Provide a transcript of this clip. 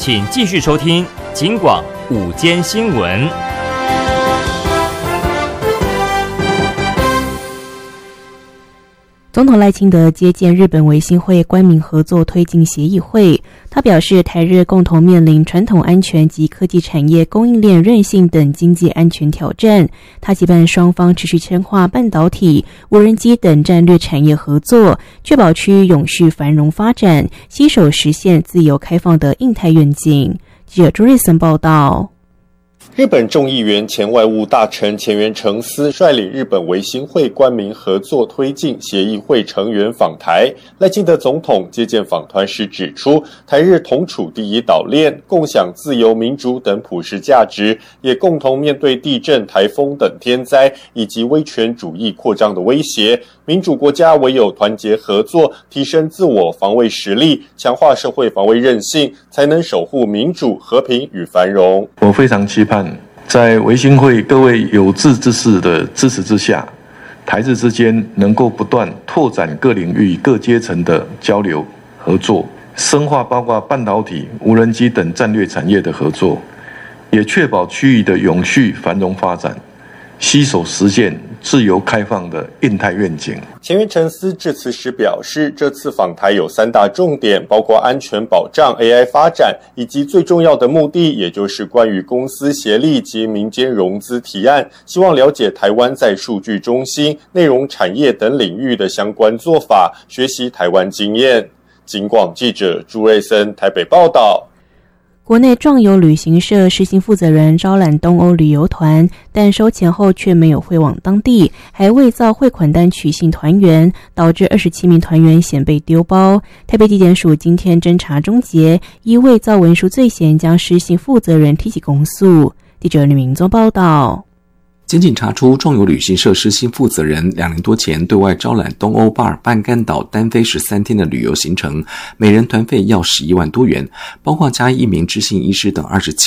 请继续收听警广午间新闻。 总统赖清德接见日本维新会官民合作推进协议会，他表示，台日共同面临传统安全及科技产业供应链韧性等经济安全挑战。他期盼双方持续深化半导体、无人机等战略产业合作，确保区域永续繁荣发展，携手实现自由开放的印太愿景。记者朱瑞森报道。 日本众议员前外务大臣前原诚司率领日本维新会官民合作推进协议会成员访台。赖清德总统接见访团时指出，台日同处第一岛链，共享自由民主等普世价值，也共同面对地震、台风等天灾以及威权主义扩张的威胁。民主国家唯有团结合作，提升自我防卫实力，强化社会防卫韧性，才能守护民主、和平与繁荣。 我非常期盼在维新会各位有志之士的支持之下，台日之间能够不断拓展各领域各阶层的交流合作，深化包括半导体、无人机等战略产业的合作，也确保区域的永续繁荣发展，携手实现自由开放的印太愿景。 前原诚司致辞时表示，这次访台有3大重点，包括安全保障、AI 发展，以及最重要的目的，也就是关于公司协力及民间融资提案，希望了解台湾在数据中心、内容产业等领域的相关做法，学习台湾经验。警广记者朱瑞森台北报道。 国内壮游旅行社实行负责人招揽东欧旅游团，但收钱后却没有汇往当地，还伪造汇款单取信团员，导致27名团员险被丢包。台北地检署今天侦查终结，依伪造文书罪嫌将实行负责人提起公诉。记者吕明宗报道。 检警查出壮游旅行社实行负责人2年多前对外招揽东欧巴尔半干岛单飞13天的旅游行程，每人团费要11万多元，包括加1名执行医师等27